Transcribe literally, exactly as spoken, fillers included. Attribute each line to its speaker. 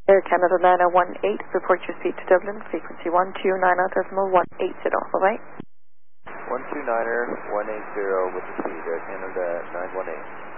Speaker 1: Air Canada nine oh one eight, report your speed to Dublin, frequency one two nine decimal one eight zero, bye bye.
Speaker 2: one two nine er one eight zero with the speed, Air Canada nine one eight.